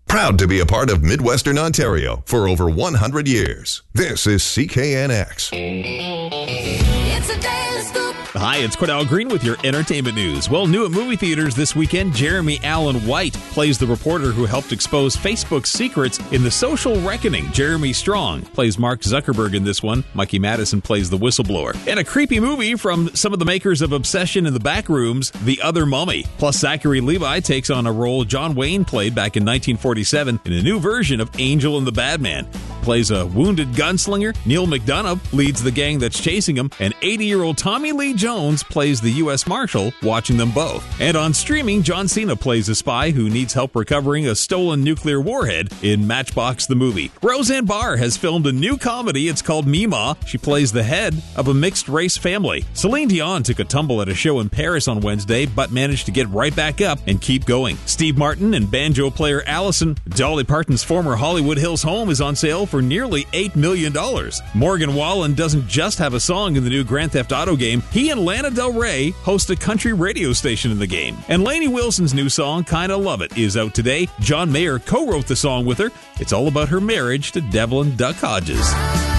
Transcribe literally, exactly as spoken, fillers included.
Proud to be a part of Midwestern Ontario for over one hundred years. This is C K N X. It's a daily scoop. Hi, it's Cordell Green with your entertainment news. Well, new at movie theaters this weekend, Jeremy Allen White plays the reporter who helped expose Facebook's secrets in The Social Reckoning. Jeremy Strong plays Mark Zuckerberg in this one. Mikey Madison plays the whistleblower. And a creepy movie from some of the makers of Obsession in the Backrooms, The Other Mummy. Plus, Zachary Levi takes on a role John Wayne played back in nineteen forty-seven in a new version of Angel and the Bad Man. Plays a wounded gunslinger. Neil McDonough leads the gang that's chasing him. And eighty-year-old Tommy Lee Jones plays the U S Marshal watching them both. And on streaming, John Cena plays a spy who needs help recovering a stolen nuclear warhead in Matchbox the Movie. Roseanne Barr has filmed a new comedy. It's called Mima. She plays the head of a mixed-race family. Celine Dion took a tumble at a show in Paris on Wednesday, but managed to get right back up and keep going. Steve Martin and banjo player Allison, Dolly Parton's former Hollywood Hills home, is on sale for nearly eight million dollars. Morgan Wallen doesn't just have a song in the new Grand Theft Auto game. He and Lana Del Rey host a country radio station in the game. And Lainey Wilson's new song, Kinda Love It, is out today. John Mayer co-wrote the song with her. It's all about her marriage to Devlin Duck Hodges.